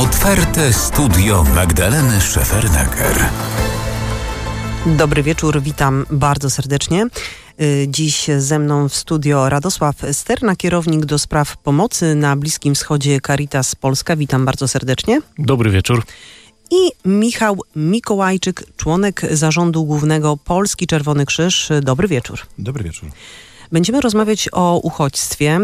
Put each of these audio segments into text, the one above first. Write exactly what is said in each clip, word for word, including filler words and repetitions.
Otwarte studio Magdaleny Szefernaker. Dobry wieczór, witam bardzo serdecznie. Dziś ze mną w studio Radosław Sterna, kierownik do spraw pomocy na Bliskim Wschodzie Caritas Polska. Witam bardzo serdecznie. Dobry wieczór. I Michał Mikołajczyk, członek Zarządu Głównego Polski Czerwony Krzyż. Dobry wieczór. Dobry wieczór. Będziemy rozmawiać o uchodźstwie.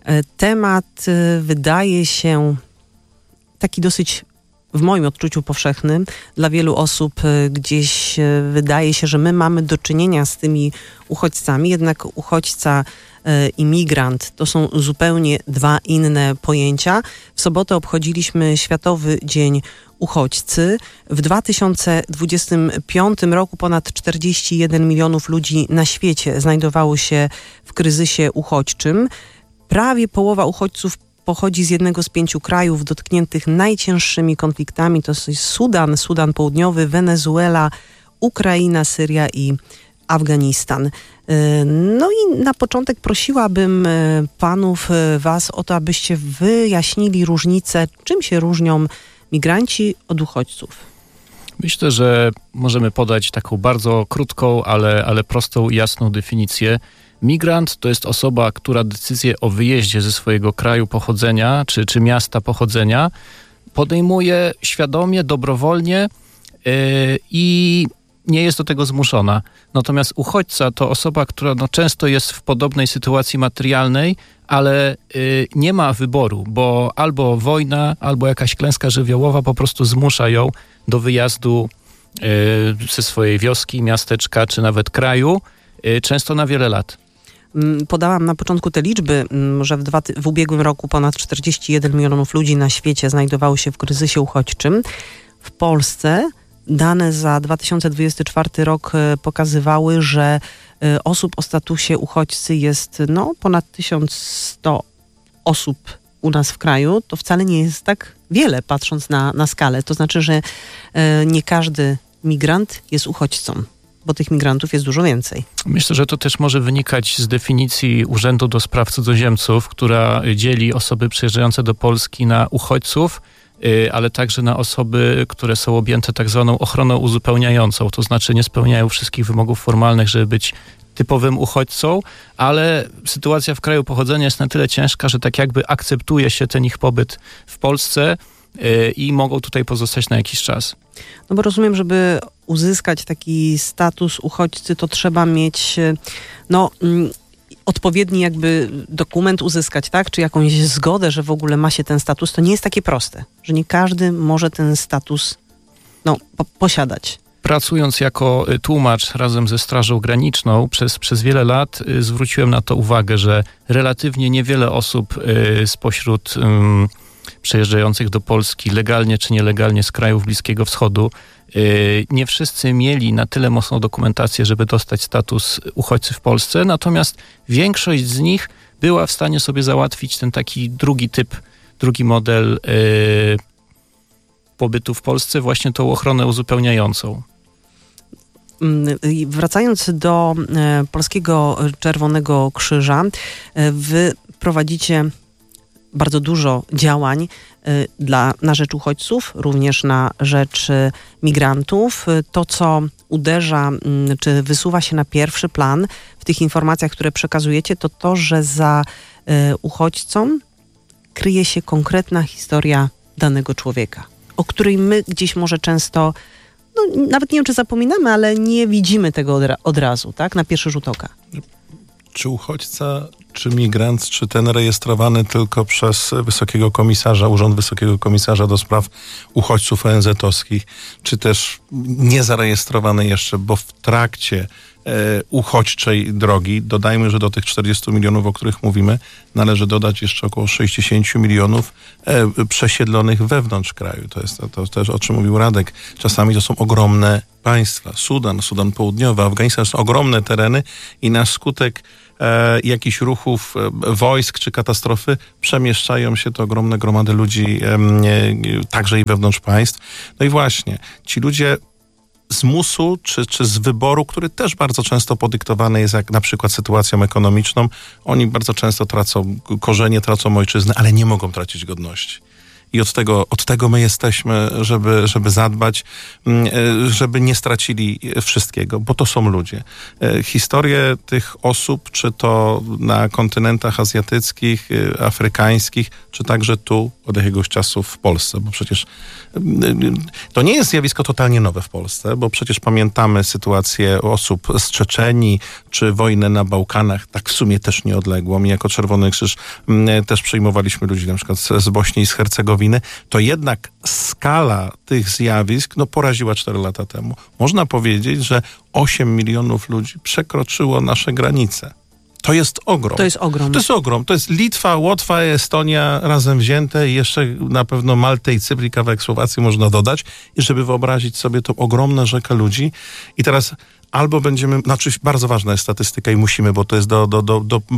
Temat wydaje się taki dosyć, w moim odczuciu, powszechny. Dla wielu osób gdzieś wydaje się, że my mamy do czynienia z tymi uchodźcami, jednak uchodźca, imigrant to są zupełnie dwa inne pojęcia. W sobotę obchodziliśmy Światowy Dzień Uchodźcy. W dwa tysiące dwudziestym piątym roku ponad czterdzieści jeden milionów ludzi na świecie znajdowało się w kryzysie uchodźczym. Prawie połowa uchodźców pochodzi z jednego z pięciu krajów dotkniętych najcięższymi konfliktami. To jest Sudan, Sudan Południowy, Wenezuela, Ukraina, Syria i Afganistan. No i na początek prosiłabym panów, was o to, abyście wyjaśnili różnicę, czym się różnią migranci od uchodźców. Myślę, że możemy podać taką bardzo krótką, ale, ale prostą i jasną definicję. Migrant to jest osoba, która decyzję o wyjeździe ze swojego kraju pochodzenia czy, czy miasta pochodzenia podejmuje świadomie, dobrowolnie yy, i nie jest do tego zmuszona. Natomiast uchodźca to osoba, która no, często jest w podobnej sytuacji materialnej, ale y, nie ma wyboru, bo albo wojna, albo jakaś klęska żywiołowa po prostu zmusza ją do wyjazdu y, ze swojej wioski, miasteczka, czy nawet kraju, y, często na wiele lat. Podałam na początku te liczby, że w, dwa, w ubiegłym roku ponad czterdzieści jeden milionów ludzi na świecie znajdowało się w kryzysie uchodźczym. W Polsce dane za dwa tysiące dwudziesty czwarty rok pokazywały, że osób o statusie uchodźcy jest no, ponad tysiąc sto osób u nas w kraju. To wcale nie jest tak wiele, patrząc na, na skalę. To znaczy, że nie każdy migrant jest uchodźcą, bo tych migrantów jest dużo więcej. Myślę, że to też może wynikać z definicji Urzędu do Spraw Cudzoziemców, która dzieli osoby przyjeżdżające do Polski na uchodźców, ale także na osoby, które są objęte tak zwaną ochroną uzupełniającą, to znaczy nie spełniają wszystkich wymogów formalnych, żeby być typowym uchodźcą, ale sytuacja w kraju pochodzenia jest na tyle ciężka, że tak jakby akceptuje się ten ich pobyt w Polsce i mogą tutaj pozostać na jakiś czas. No bo rozumiem, żeby uzyskać taki status uchodźcy, to trzeba mieć no odpowiedni jakby dokument uzyskać, tak? Czy jakąś zgodę, że w ogóle ma się ten status. To nie jest takie proste, że nie każdy może ten status no, po- posiadać. Pracując jako tłumacz razem ze Strażą Graniczną przez, przez wiele lat y, zwróciłem na to uwagę, że relatywnie niewiele osób y, spośród y, przejeżdżających do Polski legalnie czy nielegalnie z krajów Bliskiego Wschodu, y, nie wszyscy mieli na tyle mocną dokumentację, żeby dostać status uchodźcy w Polsce, natomiast większość z nich była w stanie sobie załatwić ten taki drugi typ, drugi model y, pobytu w Polsce, właśnie tą ochronę uzupełniającą. Wracając do e, Polskiego Czerwonego Krzyża, e, wy prowadzicie bardzo dużo działań e, dla, na rzecz uchodźców, również na rzecz e, migrantów. To, co uderza, m, czy wysuwa się na pierwszy plan w tych informacjach, które przekazujecie, to to, że za e, uchodźcą kryje się konkretna historia danego człowieka, o której my gdzieś może często, no nawet nie wiem, czy zapominamy, ale nie widzimy tego od, ra- od razu, tak? Na pierwszy rzut oka. Czy uchodźca, czy migrant, czy ten rejestrowany tylko przez Wysokiego Komisarza, Urząd Wysokiego Komisarza do Spraw Uchodźców O N Z-owskich, czy też niezarejestrowany jeszcze, bo w trakcie e, uchodźczej drogi, dodajmy, że do tych czterdziestu milionów, o których mówimy, należy dodać jeszcze około sześćdziesiąt milionów e, przesiedlonych wewnątrz kraju. To jest to, to też, o czym mówił Radek. Czasami to są ogromne państwa. Sudan, Sudan Południowy, Afganistan, są ogromne tereny i na skutek e, jakichś ruchów e, wojsk czy katastrofy przemieszczają się te ogromne gromady ludzi, e, e, także i wewnątrz państw. No i właśnie, ci ludzie z musu, czy, czy z wyboru, który też bardzo często podyktowany jest jak na przykład sytuacją ekonomiczną, oni bardzo często tracą korzenie, tracą ojczyznę, ale nie mogą tracić godności. I od tego, od tego my jesteśmy, żeby, żeby zadbać, żeby nie stracili wszystkiego, bo to są ludzie. Historie tych osób, czy to na kontynentach azjatyckich, afrykańskich, czy także tu od jakiegoś czasu w Polsce, bo przecież to nie jest zjawisko totalnie nowe w Polsce, bo przecież pamiętamy sytuację osób z Czeczenii, czy wojnę na Bałkanach, tak w sumie też nieodległą. I jako Czerwony Krzyż też przyjmowaliśmy ludzi na przykład z Bośni i z Hercegowiny. To jednak skala tych zjawisk no, poraziła cztery lata temu. Można powiedzieć, że osiem milionów ludzi przekroczyło nasze granice. To jest ogrom. To jest ogrom. To jest ogrom. To jest Litwa, Łotwa, Estonia razem wzięte i jeszcze na pewno Maltę i Cypr i kawałek Słowacji można dodać. I żeby wyobrazić sobie tą ogromną rzekę ludzi. I teraz albo będziemy, znaczy bardzo ważna jest statystyka i musimy, bo to jest do, do, do, do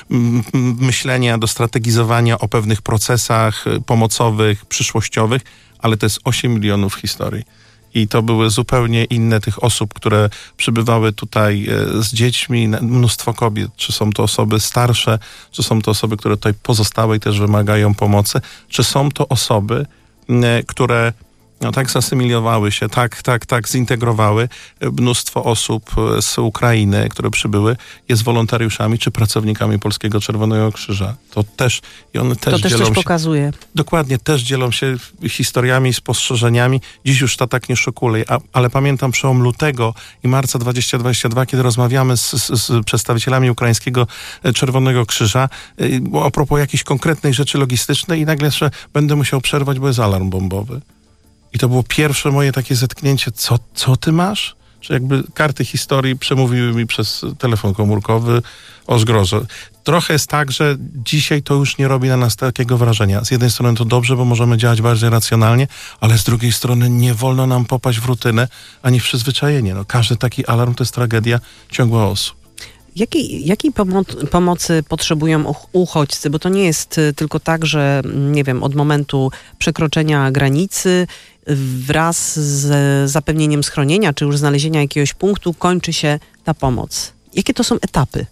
myślenia, do strategizowania o pewnych procesach pomocowych, przyszłościowych, ale to jest osiem milionów historii. I to były zupełnie inne tych osób, które przybywały tutaj z dziećmi, mnóstwo kobiet. Czy są to osoby starsze, czy są to osoby, które tutaj pozostały i też wymagają pomocy, czy są to osoby, które no, tak zasymilowały się, tak, tak, tak zintegrowały. Mnóstwo osób z Ukrainy, które przybyły, jest wolontariuszami czy pracownikami Polskiego Czerwonego Krzyża. To też, i one też to też dzielą coś się, pokazuje. Dokładnie, też dzielą się historiami, spostrzeżeniami. Dziś już to tak nie szokuje, a, ale pamiętam przełom lutego i marca dwa tysiące dwudziestego drugiego, kiedy rozmawiamy z, z, z przedstawicielami Ukraińskiego Czerwonego Krzyża y, a propos jakiejś konkretnej rzeczy logistycznej i nagle jeszcze będę musiał przerwać, bo jest alarm bombowy. I to było pierwsze moje takie zetknięcie, co, co ty masz? Że jakby karty historii przemówiły mi przez telefon komórkowy o zgrozo. Trochę jest tak, że dzisiaj to już nie robi na nas takiego wrażenia. Z jednej strony to dobrze, bo możemy działać bardziej racjonalnie, ale z drugiej strony nie wolno nam popaść w rutynę, ani w przyzwyczajenie. No, każdy taki alarm to jest tragedia ciągła osób. Jakiej, jakiej pomo- pomocy potrzebują uch- uchodźcy? Bo to nie jest y, tylko tak, że nie wiem, od momentu przekroczenia granicy wraz z zapewnieniem schronienia, czy już znalezienia jakiegoś punktu kończy się ta pomoc. Jakie to są etapy?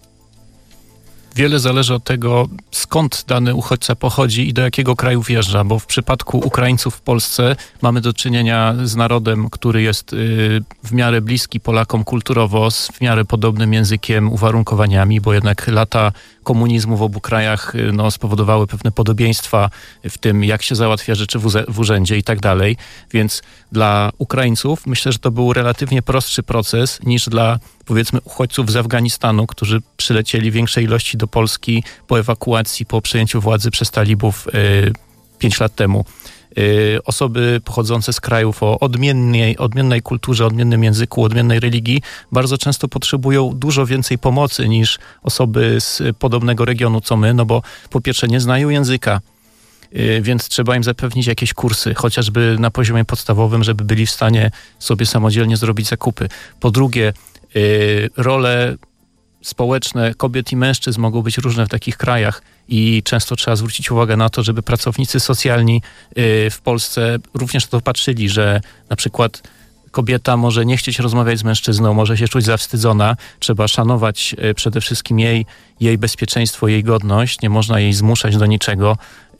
Wiele zależy od tego, skąd dany uchodźca pochodzi i do jakiego kraju wjeżdża, bo w przypadku Ukraińców w Polsce mamy do czynienia z narodem, który jest y, w miarę bliski Polakom kulturowo, z w miarę podobnym językiem, uwarunkowaniami, bo jednak lata komunizmu w obu krajach y, no, spowodowały pewne podobieństwa w tym, jak się załatwia rzeczy w, uze- w urzędzie i tak dalej. Więc dla Ukraińców myślę, że to był relatywnie prostszy proces niż dla, powiedzmy, uchodźców z Afganistanu, którzy przylecieli w większej ilości do Polski po ewakuacji, po przejęciu władzy przez talibów y, pięć lat temu. Y, osoby pochodzące z krajów o odmiennej, odmiennej kulturze, odmiennym języku, odmiennej religii bardzo często potrzebują dużo więcej pomocy niż osoby z podobnego regionu co my, no bo po pierwsze nie znają języka, y, więc trzeba im zapewnić jakieś kursy, chociażby na poziomie podstawowym, żeby byli w stanie sobie samodzielnie zrobić zakupy. Po drugie, y, role społeczne kobiet i mężczyzn mogą być różne w takich krajach i często trzeba zwrócić uwagę na to, żeby pracownicy socjalni w Polsce również to patrzyli, że na przykład kobieta może nie chcieć rozmawiać z mężczyzną, może się czuć zawstydzona. Trzeba szanować przede wszystkim jej, jej bezpieczeństwo, jej godność. Nie można jej zmuszać do niczego.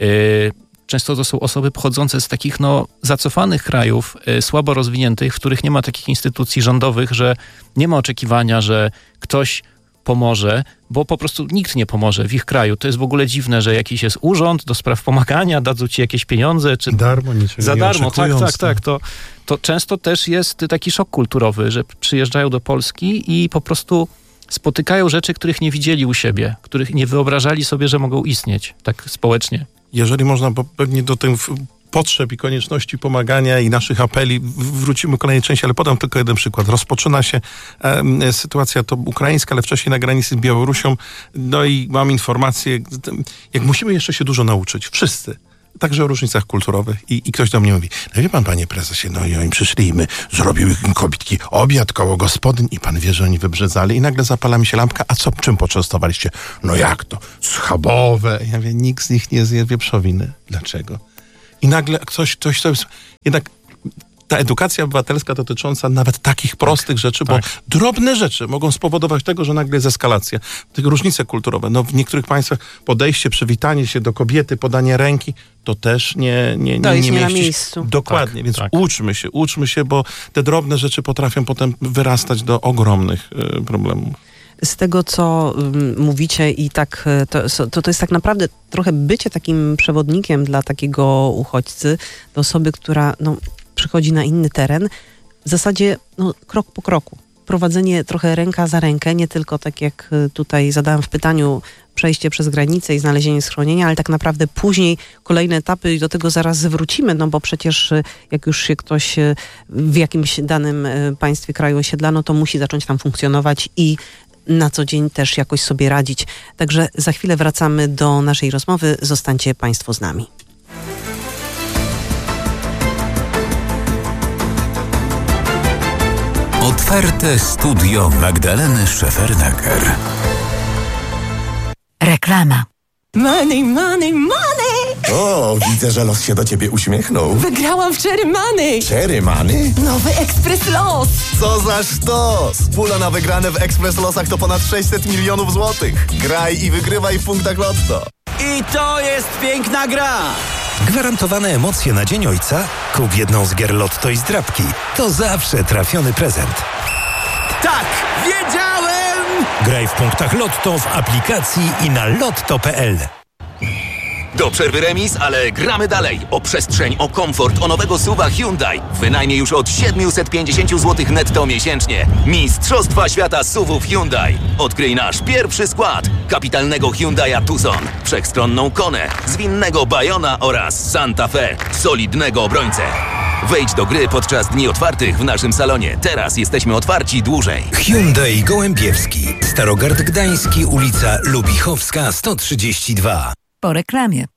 Często to są osoby pochodzące z takich no, zacofanych krajów, słabo rozwiniętych, w których nie ma takich instytucji rządowych, że nie ma oczekiwania, że ktoś pomoże, bo po prostu nikt nie pomoże w ich kraju. To jest w ogóle dziwne, że jakiś jest urząd do spraw pomagania, dadzą ci jakieś pieniądze, czy darmo, niczego za nie darmo. Tak, oczekując, tak, tak. To, to często też jest taki szok kulturowy, że przyjeżdżają do Polski i po prostu spotykają rzeczy, których nie widzieli u siebie, których nie wyobrażali sobie, że mogą istnieć tak społecznie. Jeżeli można, bo pewnie do tych potrzeb i konieczności pomagania i naszych apeli wrócimy w kolejnej części, ale podam tylko jeden przykład. Rozpoczyna się e, sytuacja to ukraińska, ale wcześniej na granicy z Białorusią. No i mam informację, jak musimy jeszcze się dużo nauczyć. Wszyscy. Także o różnicach kulturowych. I, I ktoś do mnie mówi, no wie pan, panie prezesie, no i oni przyszli i my zrobiły kobietki obiad koło gospodyń i pan wie, że oni wybrzedzali i nagle zapala mi się lampka, a co, czym poczęstowaliście? No jak to? Schabowe. Ja mówię, nikt z nich nie zje wieprzowiny. Dlaczego? I nagle ktoś, ktoś sobie... Jednak ta edukacja obywatelska dotycząca nawet takich prostych rzeczy, bo tak. drobne rzeczy mogą spowodować tego, że nagle jest eskalacja. Tych różnice kulturowe. No w niektórych państwach podejście, przywitanie się do kobiety, podanie ręki, to też nie, nie, To nie, jest nie nie na mieści. miejscu. Dokładnie, Tak, więc tak. uczmy się, uczmy się, bo te drobne rzeczy potrafią potem wyrastać do ogromnych y, problemów. Z tego, co um, mówicie i tak, to, to, to jest tak naprawdę trochę bycie takim przewodnikiem dla takiego uchodźcy, dla osoby, która no, przychodzi na inny teren, w zasadzie no, krok po kroku. Prowadzenie trochę ręka za rękę, nie tylko tak jak tutaj zadałam w pytaniu, przejście przez granicę i znalezienie schronienia, ale tak naprawdę później kolejne etapy i do tego zaraz wrócimy, no bo przecież jak już się ktoś w jakimś danym państwie, kraju osiedla, no to musi zacząć tam funkcjonować i na co dzień też jakoś sobie radzić. Także za chwilę wracamy do naszej rozmowy. Zostańcie Państwo z nami. Otwarte studio Magdaleny Szefernaker. Reklama. Money, money, money! O, widzę, że los się do ciebie uśmiechnął. Wygrałam w Cherry Money! Cherry Money? Nowy Ekspres Los! Co za sztos! Pula na wygrane w Ekspres Losach to ponad sześćset milionów złotych. Graj i wygrywaj w punktach Lotto. I to jest piękna gra! Gwarantowane emocje na Dzień Ojca? Kup jedną z gier Lotto i zdrabki. To zawsze trafiony prezent. Tak! Wiedziałem! Graj w punktach Lotto w aplikacji i na lotto kropka p l. Do przerwy remis, ale gramy dalej. O przestrzeń, o komfort, o nowego suwa Hyundai. Wynajmie już od siedemset pięćdziesiąt złotych netto miesięcznie. Mistrzostwa świata suwów Hyundai. Odkryj nasz pierwszy skład. Kapitalnego Hyundai'a Tucson, wszechstronną Konę, zwinnego Bayona oraz Santa Fe, solidnego obrońcę. Wejdź do gry podczas dni otwartych w naszym salonie. Teraz jesteśmy otwarci dłużej. Hyundai Gołębiewski, Starogard Gdański, ulica Lubichowska sto trzydzieści dwa. Po reklamie.